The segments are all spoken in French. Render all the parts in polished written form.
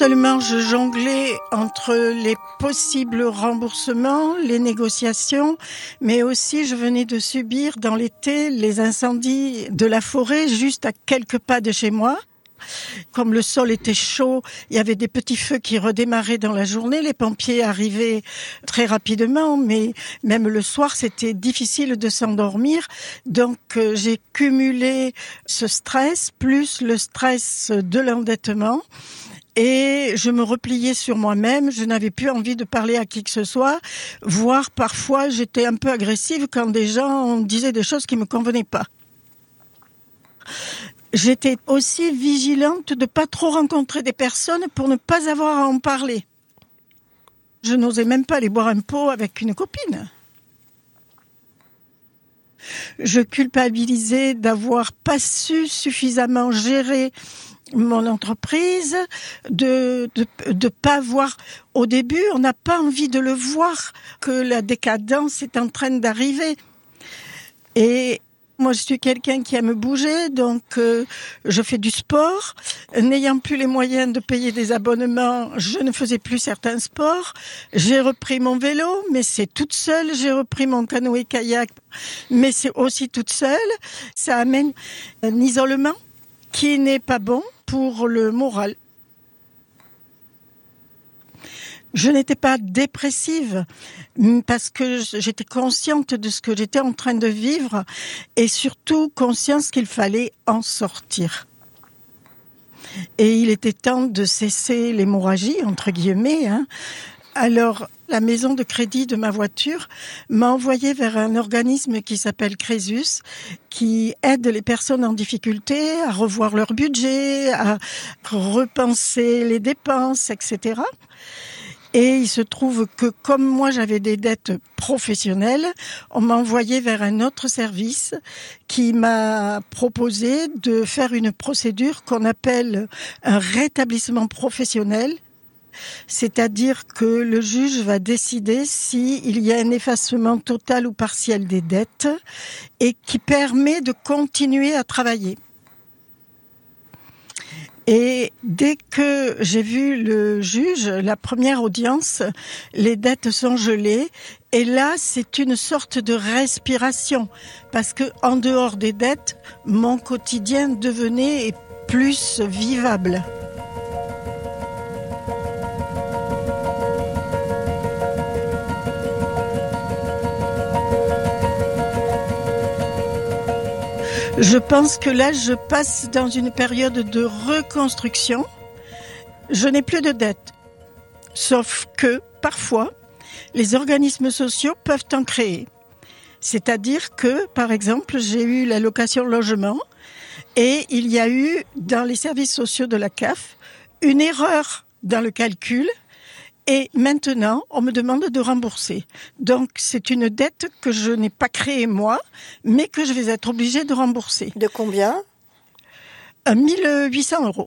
Seulement, je jonglais entre les possibles remboursements, les négociations, mais aussi je venais de subir dans l'été les incendies de la forêt juste à quelques pas de chez moi. Comme le sol était chaud, il y avait des petits feux qui redémarraient dans la journée. Les pompiers arrivaient très rapidement, mais même le soir, c'était difficile de s'endormir. Donc, j'ai cumulé ce stress, plus le stress de l'endettement. Et je me repliais sur moi-même, je n'avais plus envie de parler à qui que ce soit, voire parfois j'étais un peu agressive quand des gens disaient des choses qui me convenaient pas. J'étais aussi vigilante de pas trop rencontrer des personnes pour ne pas avoir à en parler. Je n'osais même pas aller boire un pot avec une copine. Je culpabilisais d'avoir pas su suffisamment gérer mon entreprise, de pas voir. Au début, on n'a pas envie de le voir que la décadence est en train d'arriver. Et moi, je suis quelqu'un qui aime bouger, donc je fais du sport. N'ayant plus les moyens de payer des abonnements, je ne faisais plus certains sports. J'ai repris mon vélo, mais c'est toute seule. J'ai repris mon canoë-kayak, mais c'est aussi toute seule. Ça amène un isolement qui n'est pas bon pour le moral. Je n'étais pas dépressive parce que j'étais consciente de ce que j'étais en train de vivre et surtout consciente qu'il fallait en sortir. Et il était temps de cesser l'hémorragie, entre guillemets. Alors, la maison de crédit de ma voiture m'a envoyé vers un organisme qui s'appelle Crésus, qui aide les personnes en difficulté à revoir leur budget, à repenser les dépenses, etc. Et il se trouve que comme moi j'avais des dettes professionnelles, on m'a envoyé vers un autre service qui m'a proposé de faire une procédure qu'on appelle un rétablissement professionnel. C'est-à-dire que le juge va décider s'il y a un effacement total ou partiel des dettes et qui permet de continuer à travailler. Et dès que j'ai vu le juge, la première audience, les dettes sont gelées. Et là, c'est une sorte de respiration. Parce que en dehors des dettes, mon quotidien devenait plus vivable. Je pense que là, je passe dans une période de reconstruction. Je n'ai plus de dettes. Sauf que, parfois, les organismes sociaux peuvent en créer. C'est-à-dire que, par exemple, j'ai eu l'allocation logement et il y a eu, dans les services sociaux de la CAF, une erreur dans le calcul. Et maintenant, on me demande de rembourser. Donc, c'est une dette que je n'ai pas créée moi, mais que je vais être obligée de rembourser. De combien ? 1 800 €.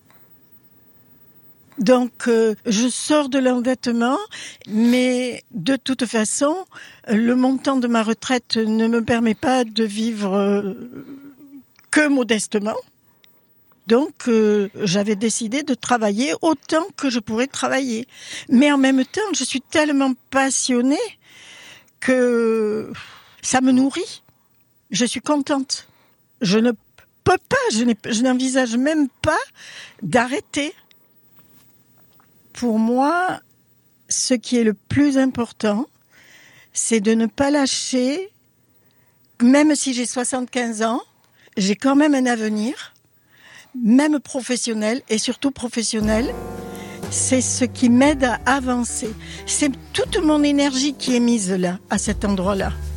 Donc, je sors de l'endettement, mais de toute façon, le montant de ma retraite ne me permet pas de vivre que modestement. Donc, j'avais décidé de travailler autant que je pourrais travailler. Mais en même temps, je suis tellement passionnée que ça me nourrit. Je suis contente. Je ne peux pas, je n'envisage même pas d'arrêter. Pour moi, ce qui est le plus important, c'est de ne pas lâcher. Même si j'ai 75 ans, j'ai quand même un avenir. Même professionnel et surtout professionnel, c'est ce qui m'aide à avancer. C'est toute mon énergie qui est mise là, à cet endroit-là.